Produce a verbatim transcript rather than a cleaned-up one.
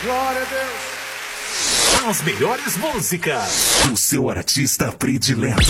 Glória a Deus. As melhores músicas do seu artista predileto.